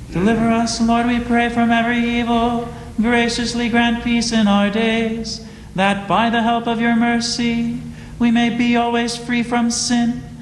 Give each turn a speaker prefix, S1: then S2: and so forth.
S1: Deliver us, Lord, we pray, from every evil. Graciously grant peace in our days, that by the help of your mercy we may be always free from sin